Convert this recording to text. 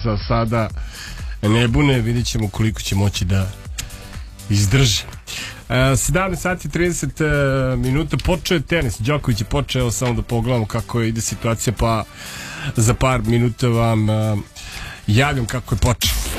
za sada ne bune, vidjet ćemo koliko će moći da izdrže. 17 sati 30 minuta, počeo je tenis, Đoković je počeo, samo da pogledamo kako ide situacija, pa za par minuta vam javljam kako je počeo.